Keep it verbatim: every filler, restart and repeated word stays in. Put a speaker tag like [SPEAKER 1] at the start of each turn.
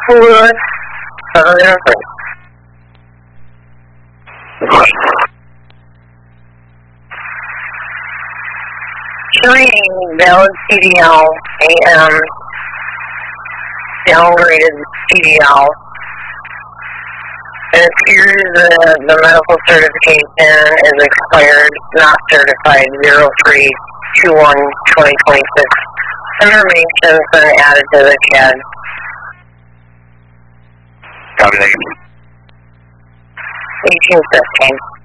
[SPEAKER 1] Fluid, seven zero three. Showing valid C D L, A M, downgraded C D L. It appears that the medical certification is expired, not certified, zero three two one twenty twenty-six. Information's been added to the C A D.
[SPEAKER 2] Copy, thank you.
[SPEAKER 1] eighteen fifteen.